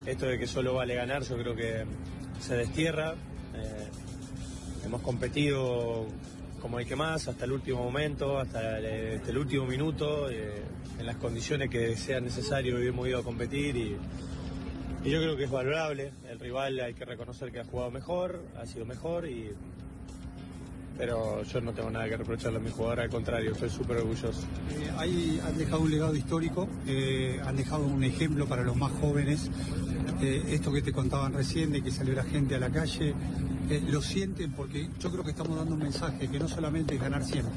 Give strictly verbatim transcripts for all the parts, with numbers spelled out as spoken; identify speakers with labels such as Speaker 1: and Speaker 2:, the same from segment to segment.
Speaker 1: Esto de que solo vale ganar, yo creo que se destierra. Eh, hemos competido como el que más, hasta el último momento, hasta el, hasta el último minuto, eh, en las condiciones que sea necesario hemos ido a competir y, y yo creo que es valorable. El rival hay que reconocer que ha jugado mejor, ha sido mejor, y pero yo no tengo nada que reprocharle a mi jugador, al contrario, estoy súper orgulloso.
Speaker 2: Eh, ahí han dejado un legado histórico, eh, han dejado un ejemplo para los más jóvenes. Eh, esto que te contaban recién, de que salió la gente a la calle, eh, lo sienten, porque yo creo que estamos dando un mensaje que no solamente es ganar siempre.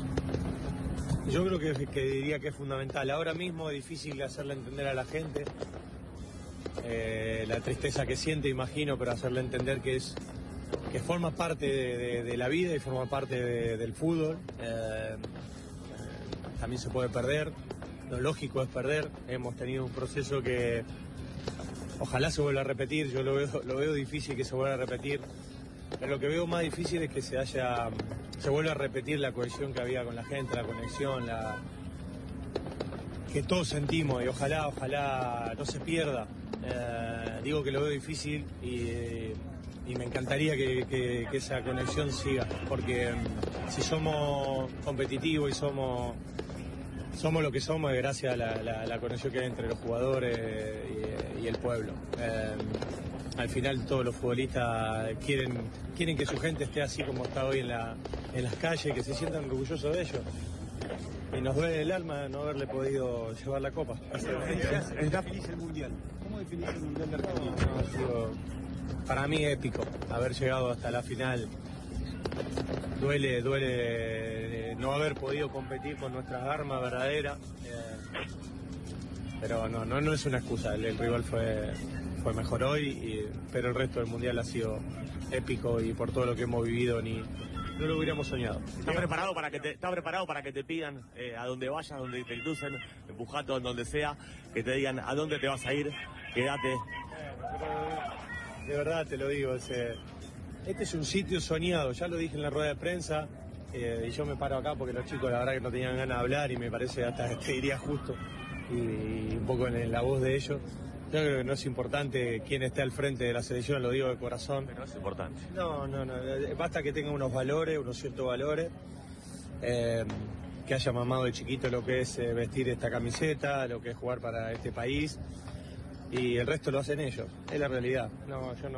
Speaker 1: Yo creo que, que diría que es fundamental. Ahora mismo es difícil hacerle entender a la gente eh, la tristeza que siente, imagino, pero hacerle entender que es que forma parte de, de, de la vida y forma parte de, del fútbol. Eh, eh, también se puede perder, lo lógico es perder. Hemos tenido un proceso que ojalá se vuelva a repetir, yo lo veo, lo veo difícil que se vuelva a repetir, pero lo que veo más difícil es que se haya, se vuelva a repetir la cohesión que había con la gente, la conexión, la que todos sentimos, y ojalá, ojalá no se pierda. Eh, digo que lo veo difícil y, y me encantaría que, que, que esa conexión siga, porque si somos competitivos y somos somos lo que somos es gracias a la, la, la conexión que hay entre los jugadores y, y el pueblo. Eh, al final todos los futbolistas quieren quieren que su gente esté así como está hoy en, la, en las calles, que se sientan orgullosos de ellos. Y nos duele el alma no haberle podido llevar la copa.
Speaker 2: ¿Está feliz el Mundial? ¿Cómo definís el Mundial de Argentina?
Speaker 1: No, no, ha sido, para mí, épico haber llegado hasta la final. Duele, duele no haber podido competir con nuestras armas verdaderas. Eh, pero no, no, no es una excusa. El, el rival fue, fue mejor hoy, y, pero el resto del Mundial ha sido épico, y por todo lo que hemos vivido ni... no lo hubiéramos soñado.
Speaker 3: ¿Estás preparado para que te, está preparado para que te pidan eh, a donde vayas, donde te crucen, empujando donde sea, que te digan a dónde te vas a ir, quédate?
Speaker 1: De verdad te lo digo, ese, este es un sitio soñado, ya lo dije en la rueda de prensa, eh, y yo me paro acá porque los chicos la verdad que no tenían ganas de hablar, y me parece hasta te diría justo, y, y un poco en, en la voz de ellos. Yo creo que no es importante quién esté al frente de la selección, lo digo de corazón.
Speaker 3: Pero es importante.
Speaker 1: No, no, no, basta que tenga unos valores, unos ciertos valores, eh, que haya mamado de chiquito lo que es eh, vestir esta camiseta, lo que es jugar para este país, y el resto lo hacen ellos, es la realidad. No, yo no,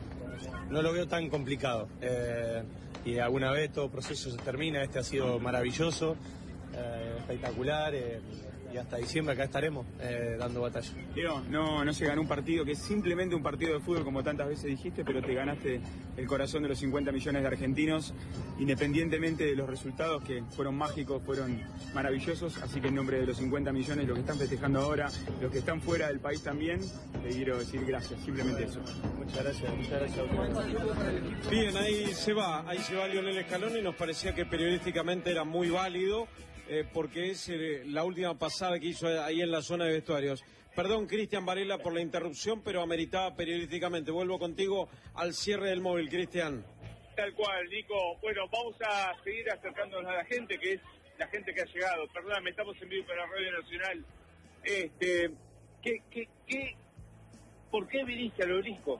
Speaker 1: no lo veo tan complicado, eh, y alguna vez todo proceso se termina. Este ha sido maravilloso, eh, espectacular, eh, y hasta diciembre acá estaremos eh, dando batalla.
Speaker 4: Diego, no, no se ganó un partido que es simplemente un partido de fútbol, como tantas veces dijiste, pero te ganaste el corazón de los cincuenta millones de argentinos, independientemente de los resultados, que fueron mágicos, fueron maravillosos. Así que en nombre de los cincuenta millones, los que están festejando ahora, los que están fuera del país también, te quiero decir gracias, simplemente eso.
Speaker 1: Muchas gracias, muchas gracias.
Speaker 5: Bien, ahí se va, ahí se va Lionel Scaloni. Nos parecía que periodísticamente era muy válido, eh, porque es eh, la última pasada que hizo ahí en la zona de vestuarios. Perdón, Cristian Varela, por la interrupción, pero ameritaba periodísticamente. Vuelvo contigo al cierre del móvil, Cristian.
Speaker 6: Tal cual, Nico. Bueno, vamos a seguir acercándonos a la gente, que es la gente que ha llegado. Perdóname, estamos en vivo para Radio Nacional. Este, ¿qué, qué, qué, ¿Por qué viniste al Obelisco?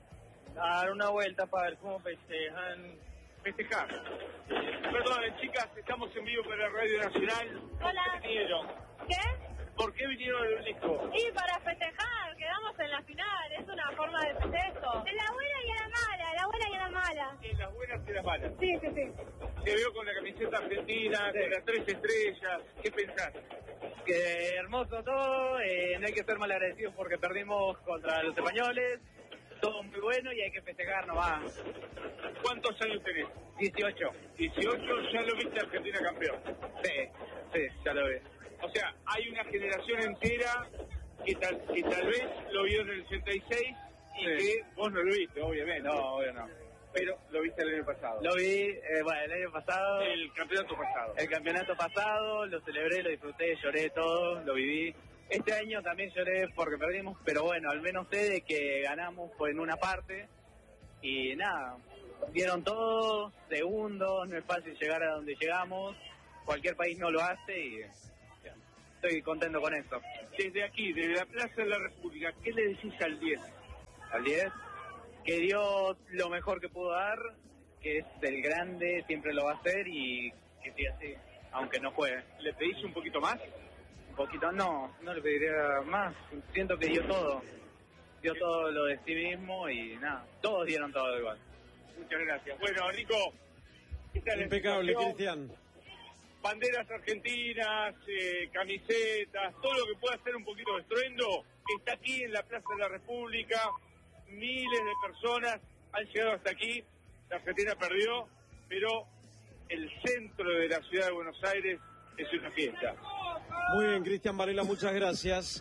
Speaker 7: A dar una vuelta para ver cómo festejan.
Speaker 6: Festejar. Perdón, chicas, estamos en vivo para Radio Nacional.
Speaker 8: Hola.
Speaker 6: ¿Por qué vinieron?
Speaker 8: ¿Qué?
Speaker 6: ¿Por qué vinieron al Obelisco?
Speaker 8: Y para festejar, quedamos en la final, es una forma de festejo. En la buena y en la mala, la buena y en la mala.
Speaker 6: En las buenas y en las malas.
Speaker 8: Sí, sí, sí.
Speaker 6: Te veo con la camiseta argentina, sí, con las tres estrellas. ¿Qué pensás?
Speaker 7: Que hermoso todo, eh, no hay que ser mal agradecidos porque perdimos contra los españoles. Todo muy bueno y hay que festejar nomás.
Speaker 6: ¿Cuántos años tenés?
Speaker 7: dieciocho.
Speaker 6: dieciocho, ¿ya lo viste Argentina campeón?
Speaker 7: Sí, sí, ya lo vi.
Speaker 6: O sea, hay una generación entera que tal, que tal vez lo vio en el ochenta y seis y sí, que vos no lo viste, obviamente.
Speaker 7: No, obvio no.
Speaker 6: Pero lo viste el año pasado.
Speaker 7: Lo vi, eh, bueno, el año pasado.
Speaker 6: El campeonato pasado.
Speaker 7: El campeonato pasado, lo celebré, lo disfruté, lloré todo, lo viví. Este año también lloré porque perdimos, pero bueno, al menos sé de que ganamos en una parte. Y nada, dieron todo, segundos, no es fácil llegar a donde llegamos. Cualquier país no lo hace y ya, estoy contento con esto.
Speaker 6: Desde aquí, desde la Plaza de la República, ¿qué le decís al diez?
Speaker 7: al diez, que dio lo mejor que pudo dar, que es el grande, siempre lo va a hacer y que siga así, aunque no juegue.
Speaker 6: ¿Le pedís un poquito más?
Speaker 7: Un poquito, no, no le pediría más, siento que dio todo, dio todo lo de sí mismo y nada, todos dieron todo igual.
Speaker 6: Muchas gracias. Bueno, Nico, esta es la
Speaker 5: Impecable,
Speaker 6: situación.
Speaker 5: Cristian.
Speaker 6: Banderas argentinas, eh, camisetas, todo lo que pueda hacer un poquito de estruendo, está aquí en la Plaza de la República. Miles de personas han llegado hasta aquí. La Argentina perdió, pero el centro de la ciudad de Buenos Aires es una fiesta.
Speaker 5: Muy bien, Cristian Varela, muchas gracias.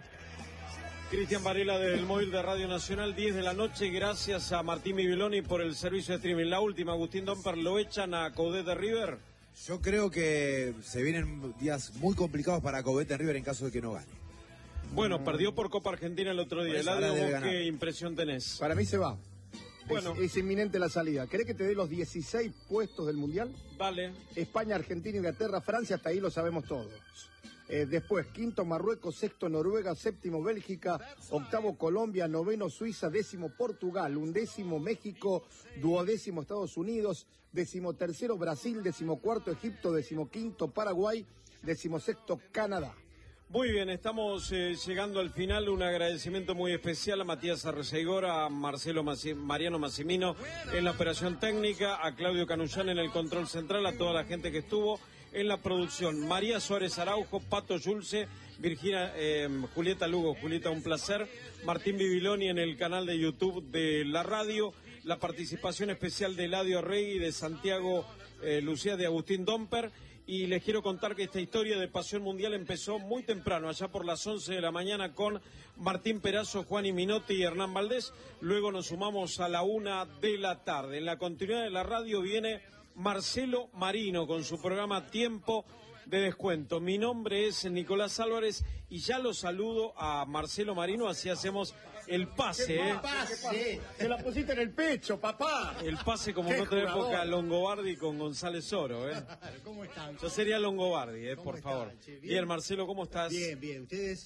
Speaker 5: Cristian Varela del móvil de Radio Nacional, diez de la noche. Gracias a Martín Bibiloni por el servicio de streaming. La última, Agustín Domper, ¿lo echan a Coudet de River?
Speaker 9: Yo creo que se vienen días muy complicados para Coudet de River en caso de que no gane.
Speaker 5: Bueno, perdió por Copa Argentina el otro día. Eladio, ¿vos qué impresión tenés?
Speaker 10: Para mí se va.
Speaker 5: Bueno.
Speaker 10: Es, es inminente la salida. ¿Querés que te dé los dieciséis puestos del Mundial?
Speaker 5: Vale.
Speaker 10: España, Argentina, Inglaterra, Francia, hasta ahí lo sabemos todos. Eh, después, quinto Marruecos, sexto Noruega, séptimo Bélgica, octavo Colombia, noveno Suiza, décimo Portugal, undécimo México, duodécimo Estados Unidos, decimotercero Brasil, decimocuarto Egipto, decimoquinto Paraguay, decimosexto Canadá.
Speaker 5: Muy bien, estamos eh, llegando al final. Un agradecimiento muy especial a Matías Arreceigora, a Marcelo Massi, Mariano Massimino en la operación técnica, a Claudio Canullán en el control central, a toda la gente que estuvo en la producción. María Suárez Araujo, Pato Yulce, Virginia, eh, Julieta Lugo. Julieta, un placer. Martín Bibiloni en el canal de YouTube de la radio. La participación especial de Eladio Rey y de Santiago eh, Lucía, de Agustín Domper. Y les quiero contar que esta historia de Pasión Mundial empezó muy temprano, allá por las once de la mañana, con Martín Perazo, Juan y Minotti y Hernán Valdés. Luego nos sumamos a la una de la tarde. En la continuidad de la radio viene Marcelo Marino con su programa Tiempo de Descuento. Mi nombre es Nicolás Álvarez y ya lo saludo a Marcelo Marino, así hacemos el pase.
Speaker 10: ¿Qué
Speaker 5: ¿eh?
Speaker 10: pase? Se la pusiste en el pecho, papá.
Speaker 5: El pase como
Speaker 10: Qué
Speaker 5: en otra
Speaker 10: jugador.
Speaker 5: época Longobardi con González Oro. ¿eh?
Speaker 11: ¿Cómo están?
Speaker 5: Yo sería Longobardi, ¿eh? por
Speaker 11: están,
Speaker 5: favor.
Speaker 11: che?
Speaker 5: Bien.
Speaker 11: Bien.
Speaker 5: Marcelo, ¿cómo estás?
Speaker 11: Bien, bien. Ustedes,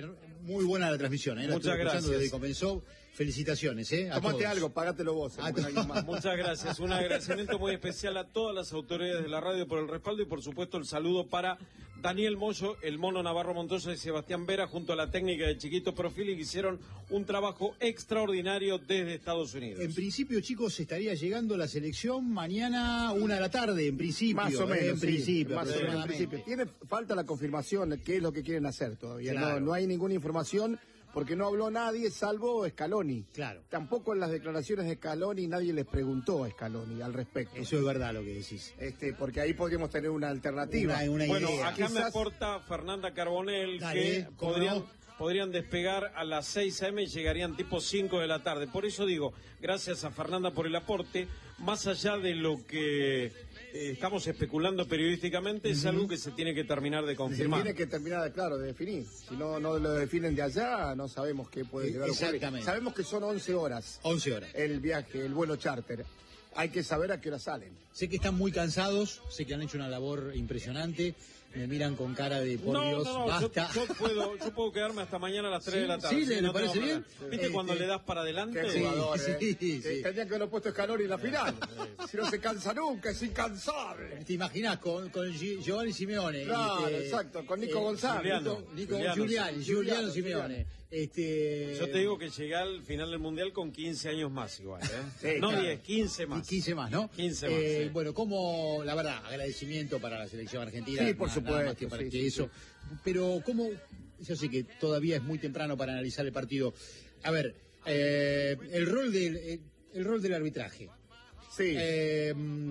Speaker 11: muy buena la transmisión, ¿eh? La
Speaker 5: Muchas
Speaker 11: estuve escuchando
Speaker 5: gracias.
Speaker 11: desde que comenzó. Felicitaciones, ¿eh? A
Speaker 10: Tomate
Speaker 11: todos.
Speaker 10: algo, pagátelo vos.
Speaker 11: A
Speaker 10: porque no hay
Speaker 11: todos.
Speaker 10: más.
Speaker 5: Muchas gracias. Un agradecimiento muy especial a todas las autoridades de la radio por el respaldo y por supuesto el saludo para Daniel Moyo, el Mono Navarro Montoya y Sebastián Vera junto a la técnica de Chiquito Profili que hicieron un trabajo extraordinario desde Estados Unidos.
Speaker 11: En principio, chicos, estaría llegando la selección mañana una de la tarde, en principio.
Speaker 10: Más o
Speaker 11: ¿eh?
Speaker 10: menos,
Speaker 11: En
Speaker 10: sí,
Speaker 11: principio,
Speaker 10: más o menos, en
Speaker 11: aproximadamente.
Speaker 10: principio. Tiene falta la confirmación de qué es lo que quieren hacer todavía.
Speaker 11: Claro.
Speaker 10: No, no hay ninguna información porque no habló nadie salvo Scaloni.
Speaker 11: Claro.
Speaker 10: Tampoco en las declaraciones de Scaloni nadie les preguntó a Scaloni al respecto.
Speaker 11: Eso es verdad lo que decís.
Speaker 10: Este, porque ahí podríamos tener una alternativa.
Speaker 11: Una, una
Speaker 5: Bueno,
Speaker 11: idea.
Speaker 5: acá me
Speaker 10: Quizás-
Speaker 5: aporta Fernanda Carbonell
Speaker 11: Dale,
Speaker 5: que
Speaker 11: ¿cómo
Speaker 5: podrían,
Speaker 11: no?
Speaker 5: podrían despegar a las seis a eme y llegarían tipo cinco de la tarde. Por eso digo, gracias a Fernanda por el aporte, más allá de lo que eh, estamos especulando periodísticamente, es algo que se tiene que terminar de
Speaker 10: Se
Speaker 5: confirmar.
Speaker 10: tiene que terminar, de, claro, de definir. Si no, no lo definen de allá, no sabemos qué puede llegar a ocurrir.
Speaker 11: Exactamente.
Speaker 10: Sabemos que son once horas
Speaker 11: once horas.
Speaker 10: el viaje, el vuelo charter. Hay que saber a qué hora salen.
Speaker 11: Sé que están muy cansados, sé que han hecho una labor impresionante. Me miran con cara de, por
Speaker 5: no,
Speaker 11: Dios,
Speaker 5: no, no, yo,
Speaker 11: basta.
Speaker 5: yo puedo, yo puedo quedarme hasta mañana a las tres
Speaker 11: Sí,
Speaker 5: de la tarde.
Speaker 11: sí, ¿le- le
Speaker 5: no
Speaker 11: parece
Speaker 5: tengo
Speaker 11: bien?
Speaker 5: problema. ¿Viste
Speaker 11: Este-
Speaker 5: cuando le das para adelante?
Speaker 10: Qué
Speaker 11: Sí,
Speaker 10: jugador,
Speaker 11: sí,
Speaker 10: ¿eh?
Speaker 11: sí.
Speaker 10: Que Tendría que haberlo puesto Scaloni en la final. Si no se cansa nunca, es incansable.
Speaker 11: ¿Te imaginas con, con Gi- Giovanni Simeone?
Speaker 10: Claro,
Speaker 11: este,
Speaker 10: exacto, con Nico
Speaker 11: eh,
Speaker 10: González.
Speaker 5: Juliano.
Speaker 11: Nico, Nico
Speaker 5: Juliano,
Speaker 11: Giuliani,
Speaker 10: sí.
Speaker 11: Giuliano
Speaker 10: Giuliano,
Speaker 11: Simeone. Este,
Speaker 5: Yo te digo que llegué al final del Mundial con quince años más igual, ¿eh?
Speaker 10: Sí,
Speaker 5: no
Speaker 10: claro.
Speaker 5: diez, quince
Speaker 11: y
Speaker 5: más.
Speaker 11: quince más, ¿no?
Speaker 5: quince más,
Speaker 11: Eh,
Speaker 5: sí.
Speaker 11: Bueno, como, la verdad, agradecimiento para la selección argentina.
Speaker 10: Sí, por
Speaker 11: nada- nada más
Speaker 10: supuesto,
Speaker 11: que para
Speaker 10: sí,
Speaker 11: que
Speaker 10: sí,
Speaker 11: eso. Pero, ¿cómo? Yo sé que todavía es muy temprano para analizar el partido. A ver, eh, el rol del el, el rol del arbitraje.
Speaker 10: Sí.
Speaker 11: Eh,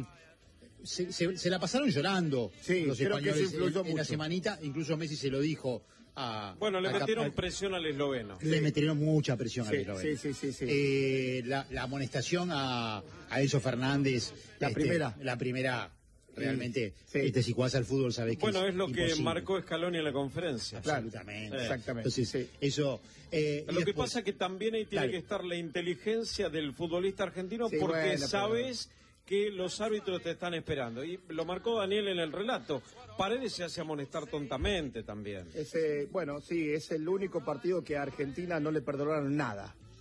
Speaker 11: se, se- se la pasaron llorando
Speaker 10: Sí,
Speaker 11: los
Speaker 10: creo que eso
Speaker 11: españoles
Speaker 10: influyó
Speaker 11: en, en la
Speaker 10: mucho.
Speaker 11: semanita. Incluso Messi se lo dijo a.
Speaker 5: Bueno, le
Speaker 11: a Cap-
Speaker 5: metieron
Speaker 11: a-
Speaker 5: presión al esloveno.
Speaker 11: le metieron mucha presión
Speaker 10: Sí,
Speaker 11: al esloveno.
Speaker 10: sí, sí, sí, sí.
Speaker 11: Eh, la, la amonestación a, a Enzo Fernández.
Speaker 10: La
Speaker 11: este,
Speaker 10: primera.
Speaker 11: La primera, realmente.
Speaker 10: Sí.
Speaker 11: Este, si jugás al fútbol, sabés que
Speaker 5: Bueno, es lo que
Speaker 11: imposible.
Speaker 5: marcó Scaloni en la conferencia.
Speaker 11: Absolutamente.
Speaker 5: Sí.
Speaker 10: Exactamente.
Speaker 11: Entonces,
Speaker 10: Sí.
Speaker 11: eso. eh, y
Speaker 5: Lo que
Speaker 11: después-
Speaker 5: pasa es que también ahí tiene
Speaker 11: Dale.
Speaker 5: que estar la inteligencia del futbolista argentino
Speaker 10: Sí,
Speaker 5: porque
Speaker 10: bueno, pero-
Speaker 5: sabes que los árbitros te están esperando. Y lo marcó Daniel en el relato. Paredes se hace amonestar tontamente también.
Speaker 10: Ese, bueno, sí, es el único partido que a Argentina no le perdonaron nada.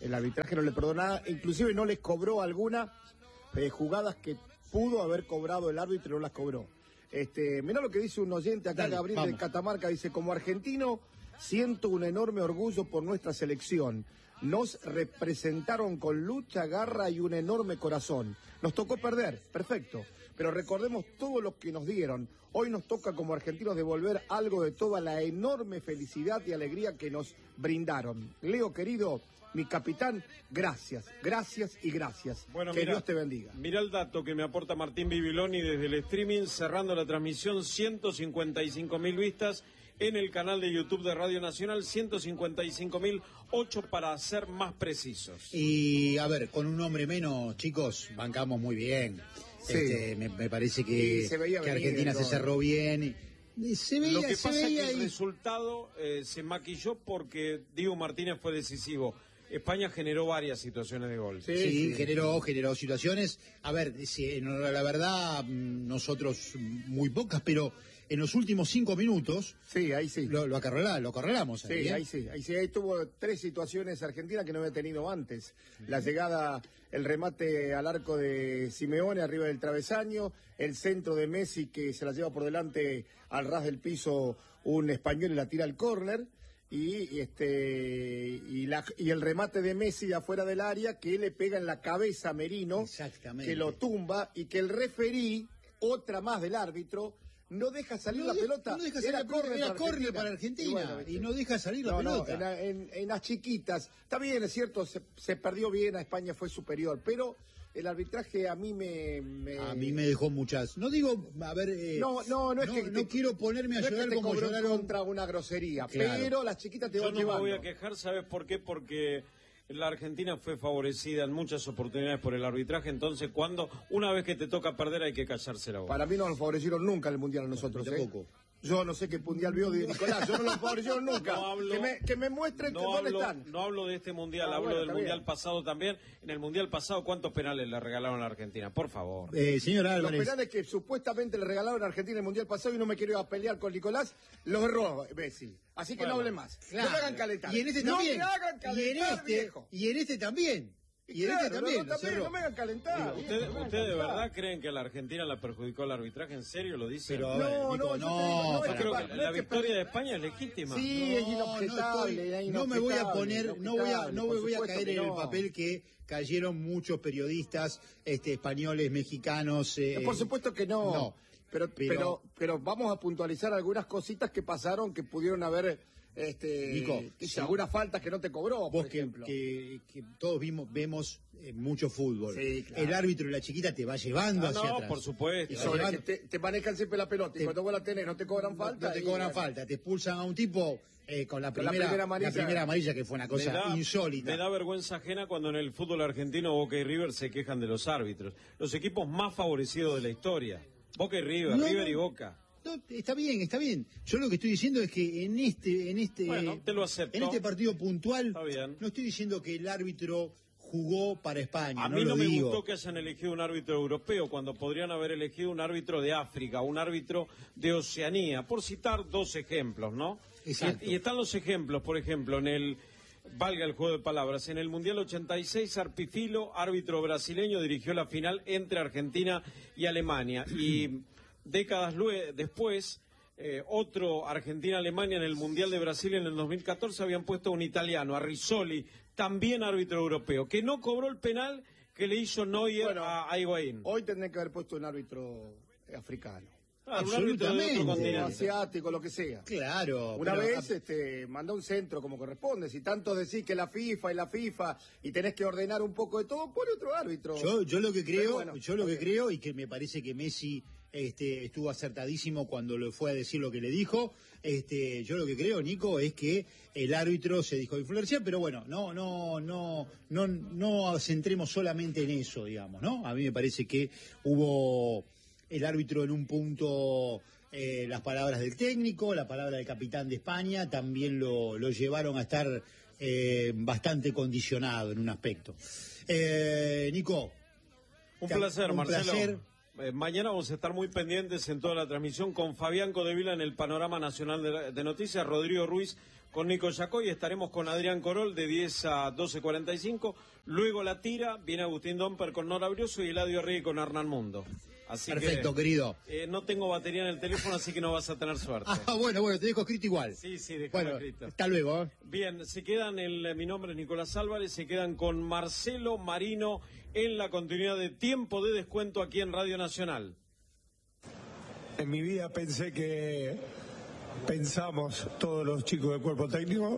Speaker 10: El arbitraje no le perdonó nada, inclusive no les cobró algunas eh, jugadas que pudo haber cobrado el árbitro y no las cobró. Este, mirá lo que dice un oyente acá,
Speaker 11: Dale,
Speaker 10: Gabriel
Speaker 11: vamos.
Speaker 10: de Catamarca, dice, como argentino siento un enorme orgullo por nuestra selección. Nos representaron con lucha, garra y un enorme corazón. Nos tocó perder, perfecto, pero recordemos todo lo que nos dieron. Hoy nos toca como argentinos devolver algo de toda la enorme felicidad y alegría que nos brindaron. Leo, querido, mi capitán, gracias, gracias y gracias.
Speaker 5: Bueno,
Speaker 10: que
Speaker 5: mira,
Speaker 10: Dios te bendiga.
Speaker 5: Mira el dato que me aporta Martín Bibiloni desde el streaming, cerrando la transmisión, ciento cincuenta y cinco mil vistas en el canal de YouTube de Radio Nacional, ciento cincuenta y cinco mil, ocho para ser más precisos.
Speaker 11: Y a ver, con un hombre menos, chicos, bancamos muy bien.
Speaker 10: Sí.
Speaker 11: Este, me, me parece que,
Speaker 10: Sí, se veía
Speaker 11: que
Speaker 10: venir
Speaker 11: Argentina
Speaker 10: el
Speaker 11: se
Speaker 10: gol.
Speaker 11: cerró bien. Y se veía,
Speaker 5: Lo que
Speaker 11: se
Speaker 5: pasa es
Speaker 11: veía
Speaker 5: que el
Speaker 11: y-
Speaker 5: resultado eh, se maquilló porque Diego Martínez fue decisivo. España generó varias situaciones de gol.
Speaker 11: Sí, sí, generó, generó situaciones. A ver, sí, no, la verdad, mm, nosotros mm, muy pocas, pero en los últimos cinco minutos
Speaker 10: Sí, ahí sí.
Speaker 11: lo, lo, acarrela- lo acorralamos.
Speaker 10: Sí,
Speaker 11: ahí, ¿eh?
Speaker 10: ahí sí, ahí sí, ahí tuvo tres situaciones Argentina que no había tenido antes. La llegada, el remate al arco de Simeone arriba del travesaño, el centro de Messi que se la lleva por delante al ras del piso un español y la tira al córner. Y, y este y, la, y el remate de Messi de afuera del área que le pega en la cabeza a Merino,
Speaker 11: Exactamente.
Speaker 10: que lo tumba y que el referí, otra más del árbitro, no deja salir
Speaker 11: No
Speaker 10: la
Speaker 11: de-
Speaker 10: pelota.
Speaker 11: no deja salir
Speaker 10: Era
Speaker 11: la pelota,
Speaker 10: córner
Speaker 11: era
Speaker 10: para
Speaker 11: córner
Speaker 10: Argentina.
Speaker 11: para Argentina,
Speaker 10: Y, bueno,
Speaker 11: y no deja salir la
Speaker 10: no, no,
Speaker 11: pelota.
Speaker 10: en, la- en- en las chiquitas. Está bien, es cierto, se, se perdió bien, a España fue superior, pero el arbitraje a mí me... me-
Speaker 11: A mí me dejó muchas. No digo, a ver. eh,
Speaker 10: No, no, no es que
Speaker 11: no
Speaker 10: te-
Speaker 11: quiero ponerme a
Speaker 10: no es que
Speaker 11: llorar
Speaker 10: te
Speaker 11: como
Speaker 10: cobró
Speaker 11: lloraron.
Speaker 10: contra una grosería,
Speaker 11: Claro.
Speaker 10: pero las chiquitas te
Speaker 5: Yo
Speaker 10: van
Speaker 5: no me
Speaker 10: llevando.
Speaker 5: voy a quejar, ¿sabes por qué? Porque la Argentina fue favorecida en muchas oportunidades por el arbitraje, entonces cuando una vez que te toca perder hay que callarse la boca.
Speaker 10: Para mí no nos favorecieron nunca el Mundial a nosotros, ¿eh?
Speaker 11: Tampoco.
Speaker 10: Yo no sé qué Mundial vio de Nicolás, yo no los favorecieron nunca.
Speaker 5: No hablo-
Speaker 10: que, me, que me muestren
Speaker 5: No
Speaker 10: dónde
Speaker 5: hablo,
Speaker 10: están.
Speaker 5: no hablo de este mundial,
Speaker 10: Ah,
Speaker 5: hablo
Speaker 10: bueno,
Speaker 5: del
Speaker 10: está
Speaker 5: mundial
Speaker 10: bien.
Speaker 5: pasado también. En el mundial pasado, ¿cuántos penales le regalaron a la Argentina? Por favor.
Speaker 11: Eh, señor
Speaker 10: Los
Speaker 11: Álvarez.
Speaker 10: penales que supuestamente le regalaron a Argentina el Mundial pasado y no me quiero ir a pelear con Nicolás, los erró Messi. Así que
Speaker 5: Bueno,
Speaker 10: no hable más.
Speaker 11: Claro.
Speaker 10: No me hagan calentar.
Speaker 11: Y en este
Speaker 10: no
Speaker 11: también.
Speaker 10: me hagan
Speaker 11: y en
Speaker 10: calentar,
Speaker 11: este,
Speaker 10: viejo.
Speaker 11: y en este también. Y en
Speaker 10: Claro,
Speaker 11: este también.
Speaker 10: no,
Speaker 11: lo
Speaker 10: también,
Speaker 11: cerró.
Speaker 10: no me hagan calentar.
Speaker 5: ¿Usted,
Speaker 10: viejo, no me
Speaker 5: ¿Usted
Speaker 10: hagan
Speaker 5: de
Speaker 10: calentar.
Speaker 5: verdad creen que a la Argentina la perjudicó el arbitraje? ¿En serio lo dice?
Speaker 11: Pero a ver,
Speaker 10: No,
Speaker 11: Nico,
Speaker 10: no, yo te digo,
Speaker 11: no,
Speaker 10: no,
Speaker 5: Yo
Speaker 10: es
Speaker 11: para-
Speaker 5: creo
Speaker 10: pa-
Speaker 5: que
Speaker 10: no
Speaker 5: la
Speaker 10: es que
Speaker 5: victoria de España es legítima.
Speaker 10: Sí, es
Speaker 11: No,
Speaker 10: inobjetable.
Speaker 11: no, estoy-
Speaker 10: es
Speaker 11: no me voy a
Speaker 10: inobjetable,
Speaker 11: poner, no voy a,
Speaker 10: inobjetable,
Speaker 11: no
Speaker 10: por
Speaker 11: me voy a
Speaker 10: supuesto
Speaker 11: caer
Speaker 10: que
Speaker 11: en el
Speaker 10: no.
Speaker 11: papel que cayeron muchos periodistas este, españoles, mexicanos. eh,
Speaker 10: Por supuesto que no.
Speaker 11: no,
Speaker 10: pero,
Speaker 11: pero-
Speaker 10: pero, pero vamos a puntualizar algunas cositas que pasaron que pudieron haber, este,
Speaker 11: Nico,
Speaker 10: que-
Speaker 11: sí.
Speaker 10: algunas faltas que no te cobró,
Speaker 11: Vos
Speaker 10: por
Speaker 11: que,
Speaker 10: ejemplo.
Speaker 11: que- que todos vimos, vemos eh, mucho fútbol.
Speaker 10: Sí, claro.
Speaker 11: El árbitro y la chiquita te va llevando
Speaker 5: Ah,
Speaker 11: hacia
Speaker 5: no,
Speaker 11: atrás.
Speaker 5: por supuesto.
Speaker 10: Y
Speaker 11: Y
Speaker 10: sobre
Speaker 11: llevando-
Speaker 10: que te, te manejan siempre la pelota y
Speaker 11: Te-
Speaker 10: cuando vos la tenés no te cobran falta.
Speaker 11: No te
Speaker 10: y,
Speaker 11: cobran
Speaker 10: bueno,
Speaker 11: falta, te expulsan a un tipo eh, con, la
Speaker 10: Con la
Speaker 11: primera,
Speaker 10: primera amarilla.
Speaker 11: la primera amarilla, que fue una
Speaker 5: Me
Speaker 11: cosa
Speaker 5: da-
Speaker 11: insólita.
Speaker 5: Me da vergüenza ajena cuando en el fútbol argentino Boca y River se quejan de los árbitros. Los equipos más favorecidos de la historia. Boca y River,
Speaker 11: No,
Speaker 5: River
Speaker 11: no.
Speaker 5: y Boca.
Speaker 11: No, está bien, está bien. Yo lo que estoy diciendo es que en este, en este,
Speaker 5: Bueno, te lo acepto.
Speaker 11: en este partido puntual,
Speaker 5: Está bien.
Speaker 11: no estoy diciendo que el árbitro jugó para España.
Speaker 5: A
Speaker 11: no
Speaker 5: mí
Speaker 11: lo
Speaker 5: no me
Speaker 11: digo.
Speaker 5: gustó que hayan elegido un árbitro europeo cuando podrían haber elegido un árbitro de África, un árbitro de Oceanía, por citar dos ejemplos, ¿no?
Speaker 11: Exacto.
Speaker 5: Y, y están los ejemplos, por ejemplo, en el, valga el juego de palabras, en el Mundial ochenta y seis, Arpifilo, árbitro brasileño, dirigió la final entre Argentina y Alemania. Y décadas lue- después, eh, otro Argentina-Alemania en el Mundial de Brasil en el dos mil catorce habían puesto a un italiano, a Rizzoli, también árbitro europeo, que no cobró el penal que le hizo Neuer
Speaker 10: Bueno,
Speaker 5: a, a Higuaín.
Speaker 10: Hoy tendré que haber puesto un árbitro africano.
Speaker 5: Ah, un árbitro de otro
Speaker 11: absolutamente.
Speaker 10: O
Speaker 5: continente.
Speaker 10: asiático, lo que sea.
Speaker 11: Claro.
Speaker 10: Una
Speaker 11: pero-
Speaker 10: vez este, manda un centro como corresponde. Si tanto decís que la FIFA y la FIFA y tenés que ordenar un poco de todo, pone otro árbitro.
Speaker 11: Yo, yo lo que
Speaker 10: Pero
Speaker 11: creo,
Speaker 10: bueno,
Speaker 11: yo lo que
Speaker 10: ok.
Speaker 11: creo, y que me parece que Messi este, estuvo acertadísimo cuando le fue a decir lo que le dijo. Este, yo lo que creo, Nico, es que el árbitro se dijo influenciar, pero bueno, no, no, no, no, no centremos solamente en eso, digamos, ¿no? A mí me parece que hubo el árbitro en un punto. Eh, las palabras del técnico, la palabra del capitán de España, también lo, lo llevaron a estar eh, bastante condicionado en un aspecto. Eh, Nico.
Speaker 5: Un
Speaker 11: Te-
Speaker 5: placer,
Speaker 11: un
Speaker 5: Marcelo.
Speaker 11: placer.
Speaker 5: Eh, mañana vamos a estar muy pendientes en toda la transmisión con Fabián Codevila en el Panorama Nacional de, de Noticias, Rodrigo Ruiz con Nico Yacoy, estaremos con Adrián Corol de diez a doce cuarenta y cinco, luego la tira, viene Agustín Domper con Nora Brioso y Eladio Rigui con Hernán Mundo. Así
Speaker 11: Perfecto,
Speaker 5: que,
Speaker 11: querido.
Speaker 5: Eh, no tengo batería en el teléfono, así que no vas a tener suerte.
Speaker 11: Ah, bueno, bueno, te dejo escrito igual.
Speaker 5: Sí, sí, déjame
Speaker 11: bueno,
Speaker 5: escrito.
Speaker 11: Hasta luego. ¿eh?
Speaker 5: Bien, se quedan, el, mi nombre es Nicolás Álvarez, se quedan con Marcelo Marino en la continuidad de Tiempo de Descuento aquí en Radio Nacional.
Speaker 12: En mi vida pensé que pensamos todos los chicos del cuerpo técnico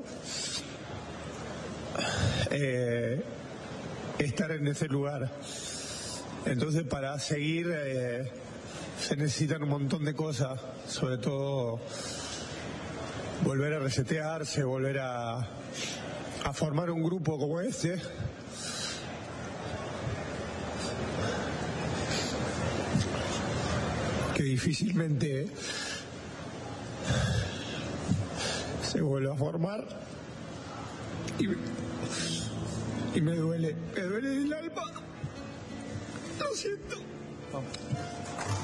Speaker 12: eh, estar en ese lugar. Entonces para seguir eh, se necesitan un montón de cosas, sobre todo volver a resetearse, volver a, a formar un grupo como este. Que difícilmente se vuelve a formar y, y me duele, me duele el alma. Lo siento.